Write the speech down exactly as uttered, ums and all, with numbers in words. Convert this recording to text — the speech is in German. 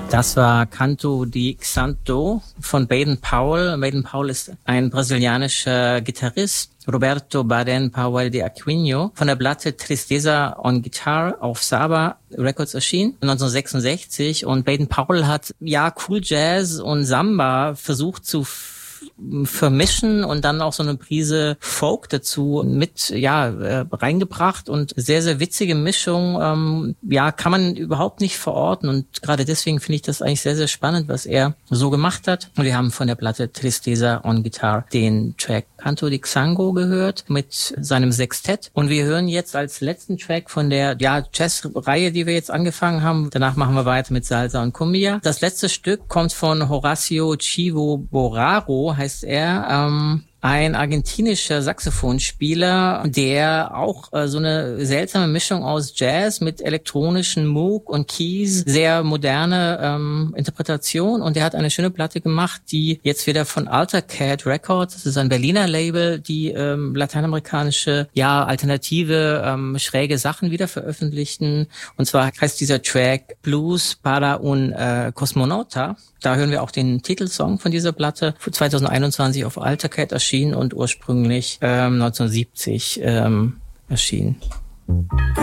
Das war Canto di Xanto von Baden-Powell. Baden-Powell ist ein brasilianischer Gitarrist. Roberto Baden-Powell de Aquino von der Platte Tristeza on Guitar auf Saba Records erschienen neunzehnhundertsechsundsechzig. Und Baden-Powell hat ja Cool Jazz und Samba versucht zu vermischen und dann auch so eine Prise Folk dazu mit ja äh, reingebracht und sehr, sehr witzige Mischung. Ähm, ja, kann man überhaupt nicht verorten und gerade deswegen finde ich das eigentlich sehr, sehr spannend, was er so gemacht hat. Und wir haben von der Platte Tristeza on Guitar den Track Canto di Xango gehört mit seinem Sextett und wir hören jetzt als letzten Track von der ja Jazz-Reihe, die wir jetzt angefangen haben. Danach machen wir weiter mit Salsa und Cumbia. Das letzte Stück kommt von Horacio Chivo Borraro, heißt er, ähm, ein argentinischer Saxophonspieler, der auch äh, so eine seltsame Mischung aus Jazz mit elektronischen Moog und Keys, sehr moderne ähm, Interpretation, und der hat eine schöne Platte gemacht, die jetzt wieder von Altercat Records, das ist ein Berliner Label, die ähm, lateinamerikanische, ja, alternative, ähm, schräge Sachen wieder veröffentlichten, und zwar heißt dieser Track Blues para un äh, Cosmonauta. Da hören wir auch den Titelsong von dieser Platte, zweitausendeinundzwanzig auf Altercat erschienen und ursprünglich ähm, neunzehnhundertsiebzig ähm, erschienen.